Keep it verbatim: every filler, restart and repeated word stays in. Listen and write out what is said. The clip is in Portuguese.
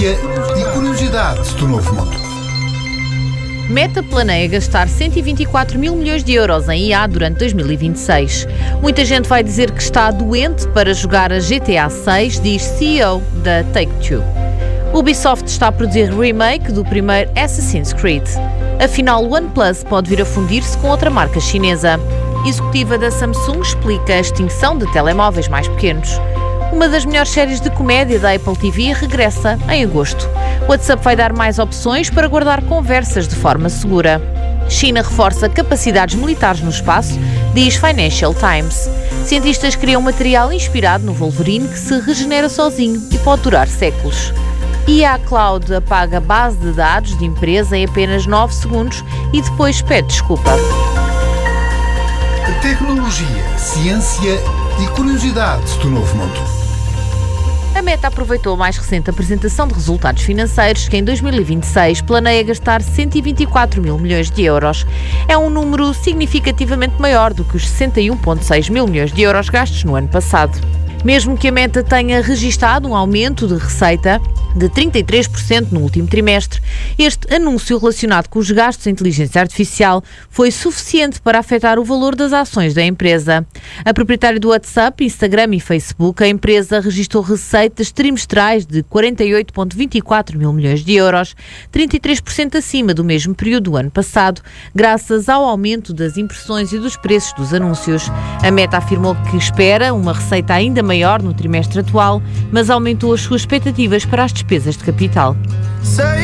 ciência e curiosidades do novo mundo. Meta planeia gastar cento e vinte e quatro mil milhões de euros em I A durante dois mil e vinte e seis. Muita gente vai dizer que está doente para jogar a G T A seis, diz C E O da Take-Two. Ubisoft está a produzir remake do primeiro Assassin's Creed. Afinal, o OnePlus pode vir a fundir-se com outra marca chinesa. Executiva da Samsung explica a extinção de telemóveis mais pequenos. Uma das melhores séries de comédia da Apple T V regressa em agosto. O WhatsApp vai dar mais opções para guardar conversas de forma segura. China reforça capacidades militares no espaço, diz Financial Times. Cientistas criam material inspirado no Wolverine que se regenera sozinho e pode durar séculos. I A Cloud apaga a base de dados de empresa em apenas nove segundos e depois pede desculpa. Tecnologia, ciência e curiosidades do novo mundo. A Meta aproveitou a mais recente apresentação de resultados financeiros que em dois mil e vinte e seis planeia gastar cento e vinte e quatro mil milhões de euros. É um número significativamente maior do que os sessenta e um vírgula seis mil milhões de euros gastos no ano passado. Mesmo que a Meta tenha registado um aumento de receita de trinta e três por cento no último trimestre, este anúncio relacionado com os gastos em inteligência artificial foi suficiente para afetar o valor das ações da empresa. A proprietária do WhatsApp, Instagram e Facebook, a empresa registrou receitas trimestrais de quarenta e oito vírgula vinte e quatro mil milhões de euros, trinta e três por cento acima do mesmo período do ano passado, graças ao aumento das impressões e dos preços dos anúncios. A Meta afirmou que espera uma receita ainda maior no trimestre atual, mas aumentou as suas expectativas para as despesas de capital.